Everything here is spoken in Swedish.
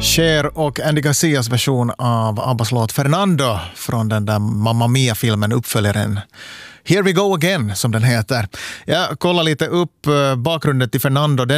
Cher och Andy Garcias version av Abbas låt Fernando från den där Mamma Mia-filmen, uppföljaren Here We Go Again som den heter. Jag kollar lite upp bakgrunden till Fernando.